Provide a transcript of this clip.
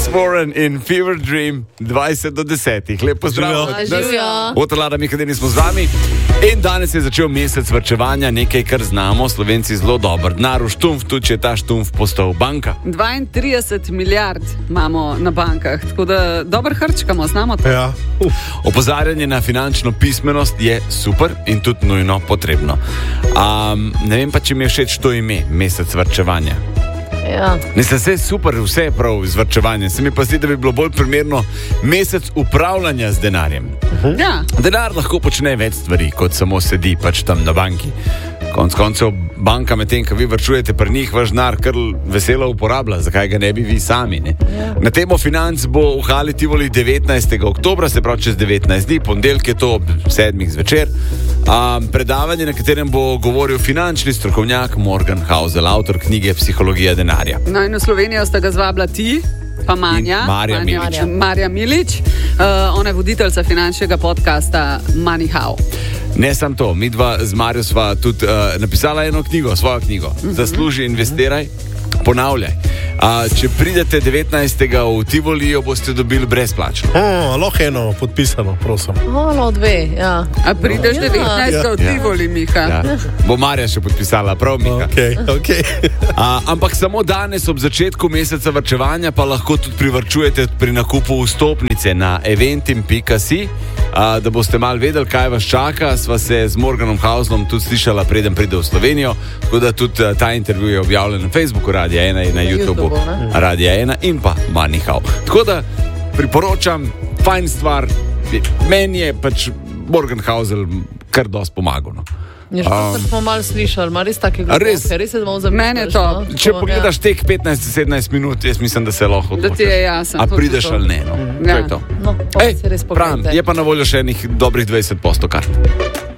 Foreign in Fever Dream 20-10. Lep pozdrav. Otrlada, mi kadeni smo z vami. In danes je začel mesec varčevanja, nekaj, kar znamo, Slovenci zelo dobro. Denar v štumf, tudi če je ta štumf postal banka. 32 milijard imamo na bankah, tako da dobro hrčkamo, znamo to. Ja. Opozarjanje na finančno pismenost je super in tudi nujno potrebno. Ne vem pa, če mi je všeč to ime, mesec varčevanja. Ja. Ne se vse super, vse je prav z varčevanjem. Se mi pa zdi, da bi bilo bolj primerno mesec upravljanja z denarjem. Ja. Denar lahko počne več stvari, kot samo sedi pač tam na banki. Konec koncev banka med tem, ko vi varčujete pri njih, vaš denar kar veselo uporablja, zakaj ga ne bi vi sami, ne? Ja. Na temo financ bo v Hali Tivoli 19. oktobra, se pravi čez 19 dni, ponedeljek je to ob 7. zvečer. Predavanje, na katerem bo govoril finančni strokovnjak Morgan Housel, avtor knjige Psihologija denarja. No in v Slovenijo sta ga zvabila ti, pa Marja Milič. Ona je voditeljca finančnega podcasta Money How. Ne samo to, mi dva z Marjo sva tudi napisala eno knjigo, svojo knjigo. Zasluži, investiraj, ponavljaj. Če pridete 19. v Tivoli, jo boste dobili brezplačno. Lahko eno podpisano, prosim. No, dve, ja. A prideš 19. v Tivoli, Miha? Ja. Bo Marja še podpisala, prav, Miha. Okay. Ampak samo danes ob začetku meseca varčevanja pa lahko tudi privarčujete pri nakupu vstopnice na eventim.si, da boste malo vedeli, kaj vas čaka. Sva se z Morganom Houselom tudi slišala, preden pride v Slovenijo, tako da tudi ta intervju je objavljen na Facebooku Radia 1 in na YouTubeu Radia 1 in pa Money How. Tako da priporočam, fajn stvar, meni je pač Morgan Housel kar dosti pomagal. No. Smo malo slišali, ima res take globke, res je malo zamišljati. Mene to. Če pogledaš teh 15-17 minut, jaz mislim, da se lahko odločiš. Da ti je jasno. A prideš ali ne, no. To je to. No, se res pogledajte. Je pa na voljo še enih dobrih 20% kart.